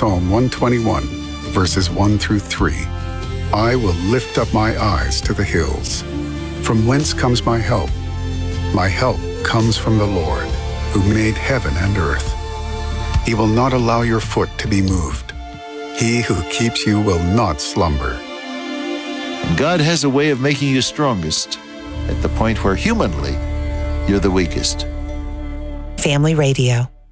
Psalm 121, verses 1 through 3. I will lift up my eyes to the hills. From whence comes my help? My help comes from the Lord, who made heaven and earth. He will not allow your foot to be moved. He who keeps you will not slumber. God has a way of making you strongest at the point where humanly you're the weakest. Family Radio.